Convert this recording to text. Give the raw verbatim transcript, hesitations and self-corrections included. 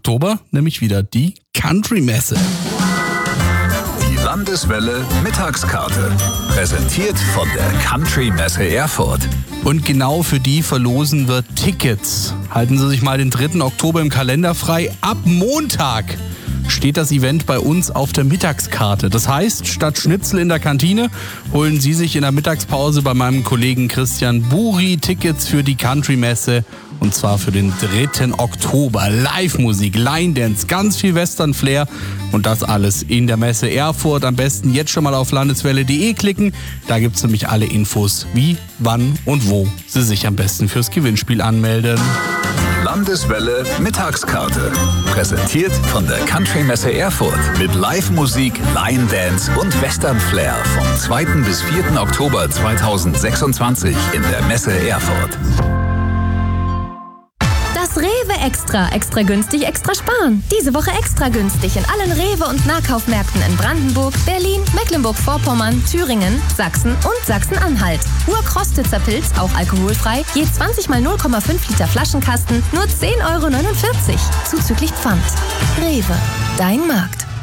Oktober nämlich wieder die Country-Messe. Die Landeswelle Mittagskarte. Präsentiert von der Country-Messe Erfurt. Und genau für die verlosen wir Tickets. Halten Sie sich mal den dritten Oktober im Kalender frei. Ab Montag steht das Event bei uns auf der Mittagskarte. Das heißt, statt Schnitzel in der Kantine holen Sie sich in der Mittagspause bei meinem Kollegen Christian Buri Tickets für die Country-Messe. Und zwar für den dritten Oktober. Live-Musik, Line-Dance, ganz viel Western-Flair. Und das alles in der Messe Erfurt. Am besten jetzt schon mal auf landeswelle punkt de klicken. Da gibt es nämlich alle Infos, wie, wann und wo Sie sich am besten fürs Gewinnspiel anmelden. Landeswelle Mittagskarte. Präsentiert von der Country-Messe Erfurt. Mit Live-Musik, Line-Dance und Western-Flair vom zweiten bis vierten Oktober zweitausendsechsundzwanzig in der Messe Erfurt. Das Rewe Extra. Extra günstig, extra sparen. Diese Woche extra günstig in allen Rewe- und Nahkaufmärkten in Brandenburg, Berlin, Mecklenburg-Vorpommern, Thüringen, Sachsen und Sachsen-Anhalt. Urkrostitzer Pilz, auch alkoholfrei, je zwanzig mal null Komma fünf Liter Flaschenkasten, nur zehn Euro neunundvierzig. Zuzüglich Pfand. Rewe. Dein Markt.